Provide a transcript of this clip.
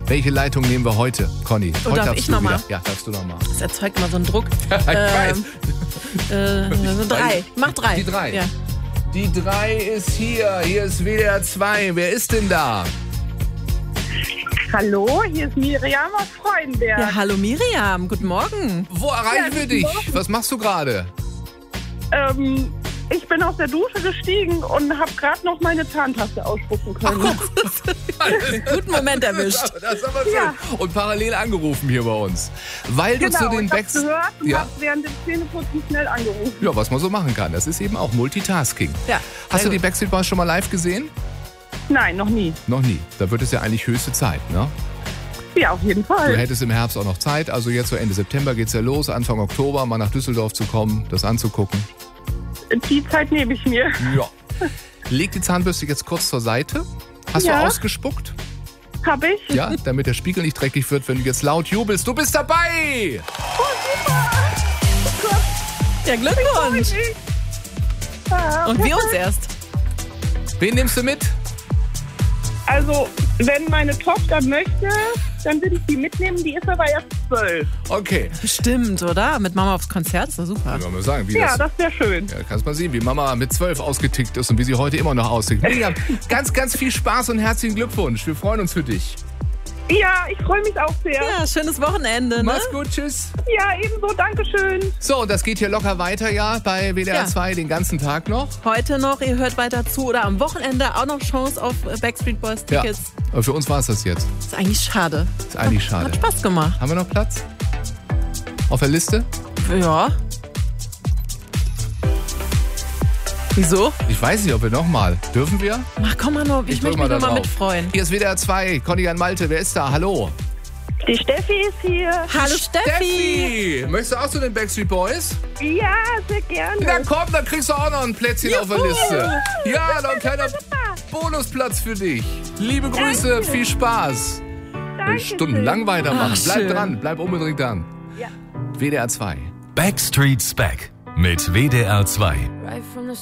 Welche Leitung nehmen wir heute, Conny? Und Heute darf ich noch mal? Ja, darfst du nochmal. Das erzeugt immer so einen Druck. Ich weiß. 3. Mach 3. Die 3. Ja. Die 3 ist hier. Hier ist WDR 2. Wer ist denn da? Hallo, hier ist Miriam aus Freudenberg. Ja, hallo Miriam, guten Morgen. Wo erreichen wir dich? Was machst du gerade? Ich bin aus der Dusche gestiegen und habe gerade noch meine Zahntaste ausspucken können. Guten Moment erwischt. Das ist aber schön. Ja. Und parallel angerufen hier bei uns. Weil du Genau, zu den ich hab's gehört und Ja. hab während dem Zähneputzen schnell angerufen. Ja, was man so machen kann. Das ist eben auch Multitasking. Ja, Hast du sehr die gut. Backstreet Boys schon mal live gesehen? Nein, noch nie. Noch nie. Da wird es ja eigentlich höchste Zeit, ne? Ja, auf jeden Du Fall. hättest im Herbst auch noch Zeit. Also jetzt so Ende September geht's ja los. Anfang Oktober mal nach Düsseldorf zu kommen, das anzugucken. Die Zeit nehme ich mir. Ja. Leg die Zahnbürste jetzt kurz zur Seite. Hast Ja. du ausgespuckt? Hab ich? Ja, damit der Spiegel nicht dreckig wird, wenn du jetzt laut jubelst. Du bist dabei! Ja, Glückwunsch. Und wir uns perfekt. erst. Wen nimmst du mit? Also, wenn meine Tochter möchte, dann würde ich die mitnehmen. Die ist aber erst 12. Okay. Bestimmt, oder? Mit Mama aufs Konzert, ist doch super. Ich will mal sagen, wie Ja, das... das wäre schön. Ja, kannst mal sehen, wie Mama mit 12 ausgetickt ist und wie sie heute immer noch austickt. Miriam, ganz, ganz viel Spaß und herzlichen Glückwunsch. Wir freuen uns für dich. Ja, ich freue mich auch sehr. Ja, schönes Wochenende, ne? Mach's gut, tschüss. Ja, ebenso. Dankeschön. So, und das geht hier locker weiter, ja, bei WDR 2 den ganzen Tag noch. Heute noch, ihr hört weiter zu oder am Wochenende auch noch Chance auf Backstreet Boys Ja, Tickets. aber für uns war es das jetzt. Ist eigentlich schade. Ist eigentlich schade. Hat Spaß gemacht. Haben wir noch Platz? Auf der Liste? Ja. Wieso? Ich weiß nicht, ob wir nochmal. Dürfen wir? Ach, komm mal noch, ich drück möchte mich da noch mal drauf. mitfreuen. Hier ist WDR 2, Conny an Malte. Wer ist da? Hallo. Die Steffi ist hier. Hallo Steffi! Möchtest du auch zu den Backstreet Boys? Ja, sehr gerne. Na komm, dann kriegst du auch noch ein Plätzchen auf der Liste. Ja, noch ein kleiner Bonusplatz für dich. Liebe Grüße, Danke. viel Spaß. Dankeschön. Stundenlang weitermachen. Ach, Bleib schön. dran, bleib unbedingt dran. Ja. WDR 2. Backstreet's Back mit WDR 2. Right from the